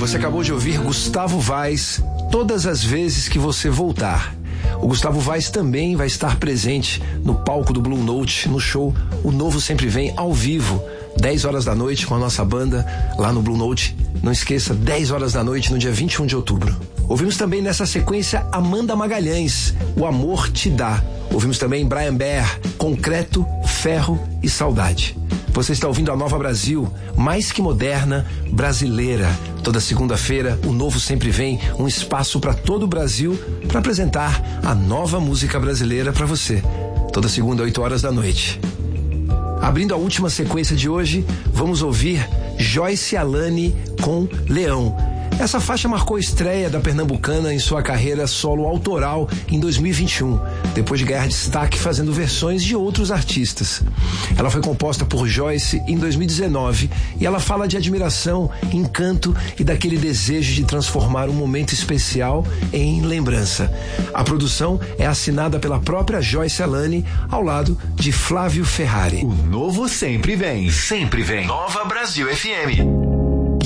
Você acabou de ouvir Gustavo Vaz, Todas as Vezes que Você Voltar. O Gustavo Vaz também vai estar presente no palco do Blue Note, no show O Novo Sempre Vem, ao vivo, 10 horas da noite, com a nossa banda lá no Blue Note. Não esqueça, 10 horas da noite, no dia 21 de outubro. Ouvimos também nessa sequência Amanda Magalhães, O Amor Te Dá. Ouvimos também Brian Bear, Concreto, Ferro e Saudade. Você está ouvindo a Nova Brasil, mais que moderna, brasileira. Toda segunda-feira, o Novo Sempre Vem, um espaço para todo o Brasil para apresentar a nova música brasileira para você. Toda segunda, 8 horas da noite. Abrindo a última sequência de hoje, vamos ouvir Joyce Alane com Leão. Essa faixa marcou a estreia da pernambucana em sua carreira solo autoral em 2021, depois de ganhar destaque fazendo versões de outros artistas. Ela foi composta por Joyce em 2019 e ela fala de admiração, encanto e daquele desejo de transformar um momento especial em lembrança. A produção é assinada pela própria Joyce Alane ao lado de Flávio Ferrari. O Novo Sempre Vem. Sempre vem. Nova Brasil FM.